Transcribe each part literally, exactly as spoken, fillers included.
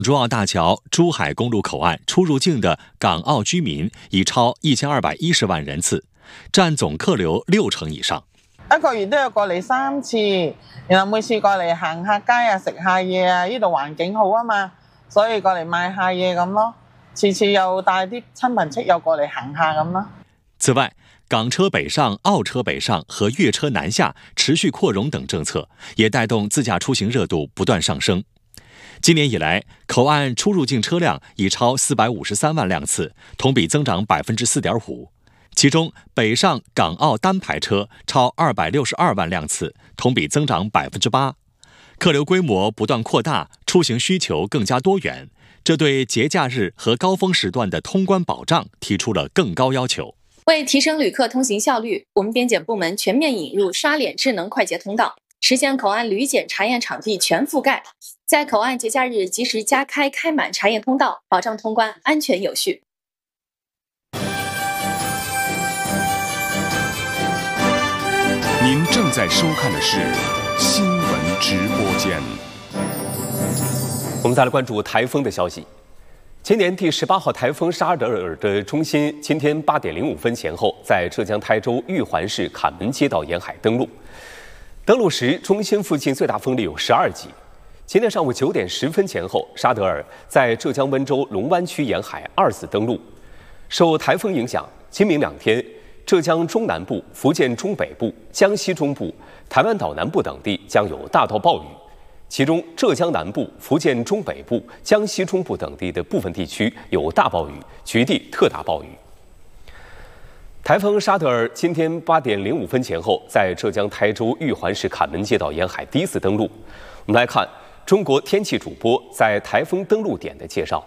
珠澳大桥珠海公路口岸出入境的港澳居民已超一千二百一十万人次，占总客流六成以上。 一個月都有過嚟三次，然後每次過嚟行下街啊、食下嘢啊，呢度環境好啊嘛，所以過嚟買下嘢咁咯。次次又帶啲親朋戚友過嚟行下咁咯。 此外，港车北上、澳车北上和粤车南下持续扩容等政策，也带动自驾出行热度不断上升。今年以来，口岸出入境车辆已超四百五十三万辆次，同比增长百分之四点五。其中，北上港澳单牌车超二百六十二万辆次，同比增长百分之八。客流规模不断扩大，出行需求更加多元，这对节假日和高峰时段的通关保障提出了更高要求。 为提升旅客通行效率，我们边检部门全面引入刷脸智能快捷通道，实现口岸旅检查验场地全覆盖。在口岸节假日及时加开开满查验通道，保障通关安全有序。 您正在收看的是新闻直播间。 我们再来关注台风的消息。今年第十八号台风沙德尔的中心今天八点零五分前后在浙江台州玉环市坎门街道沿海登陆。登陆时，中心附近最大风力有十二级。今天上午九点十分前后，沙德尔在浙江温州龙湾区沿海二次登陆。受台风影响，今明两天，浙江中南部、福建中北部、江西中部、台湾岛南部等地将有大到暴雨，其中浙江南部、福建中北部、江西中部等地的部分地区有大暴雨，局地特大暴雨。台风沙德尔今天八点零五分前后在浙江台州玉环市坎门街道沿海第一次登陆。我们来看中国天气主播在台风登陆点的介绍。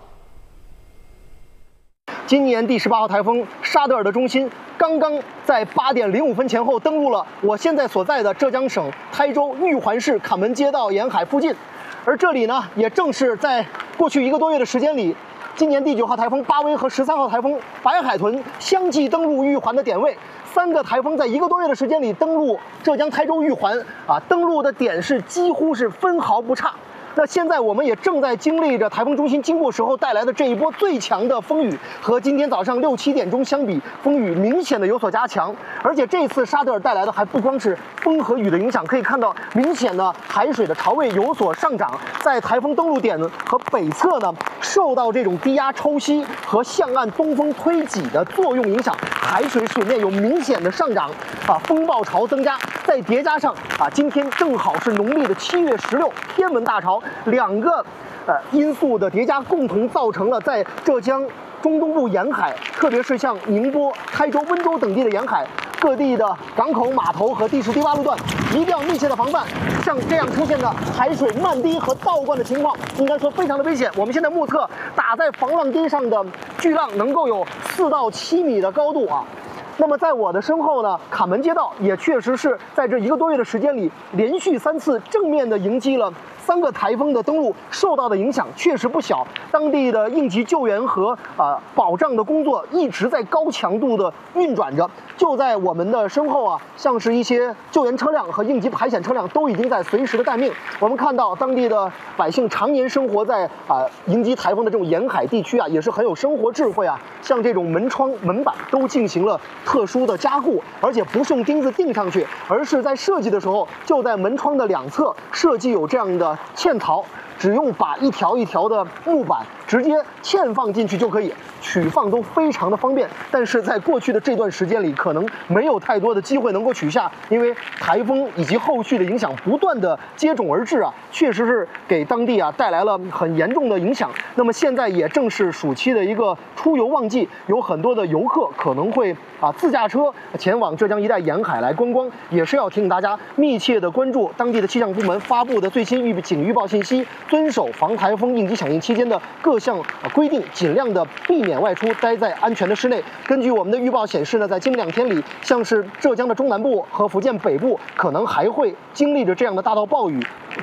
今年第十八号台风沙德尔的中心刚刚在八点零五分前后登陆了我现在所在的浙江省台州玉环市坎门街道沿海附近，而这里呢，也正是在过去一个多月的时间里，今年第九号台风巴威和十三号台风白海豚相继登陆玉环的点位。三个台风在一个多月的时间里登陆浙江台州玉环啊，登陆的点是几乎是分毫不差。那现在我们也正在经历着台风中心经过时候带来的这一波最强的风雨，和今天早上六七点钟相比，风雨明显的有所加强。而且这次沙德尔带来的还不光是风和雨的影响，可以看到明显的海水的潮位有所上涨，在台风登陆点和北侧呢，受到这种低压抽吸和向岸东风推挤的作用影响，海水水面有明显的上涨，啊，风暴潮增加。再叠加上啊，今天正好是农历的七月十六，天文大潮。两个呃因素的叠加，共同造成了在浙江中东部沿海，特别是像宁波、台州、温州等地的沿海，各地的港口、码头和地势低洼路段，一定要密切的防范。像这样出现的海水漫堤和倒灌的情况，应该说非常的危险。我们现在目测打在防浪堤上的巨浪能够有四到七米的高度啊。那么在我的身后呢，坎门街道也确实是在这一个多月的时间里，连续三次正面的迎击了三个台风的登陆，受到的影响确实不小。当地的应急救援和啊、呃、保障的工作一直在高强度的运转着。就在我们的身后啊，像是一些救援车辆和应急排险车辆都已经在随时的待命。我们看到当地的百姓常年生活在啊、呃、迎击台风的这种沿海地区啊，也是很有生活智慧啊。像这种门窗、门板都进行了特殊的加固，而且不是用钉子钉上去，而是在设计的时候就在门窗的两侧设计有这样的嵌槽，只用把一条一条的木板直接嵌放进去就可以，取放都非常的方便。但是在过去的这段时间里，可能没有太多的机会能够取下，因为台风以及后续的影响不断的接踵而至啊，确实是给当地啊带来了很严重的影响。那么现在也正是暑期的一个出游旺季，有很多的游客可能会啊自驾车前往浙江一带沿海来观光，也是要提醒大家密切的关注当地的气象部门发布的最新预警预报信息，遵守防台风应急响应期间的各项规定，尽量的避免外出，待在安全的室内。根据我们的预报显示呢，在今明两天里，像是浙江的中南部和福建北部可能还会经历着这样的大到暴雨，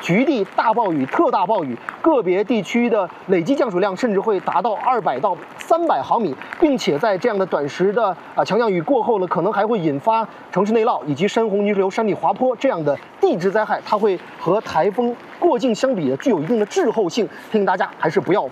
局地大暴雨、特大暴雨，个别地区的累计降水量甚至会达到二百到三百毫米，并且在这样的短时的啊强降雨过后呢，可能还会引发城市内涝以及山洪泥石流、山体滑坡这样的地质灾害，它会和台风过境相比的具有一定的滞后性，提醒大家还是不要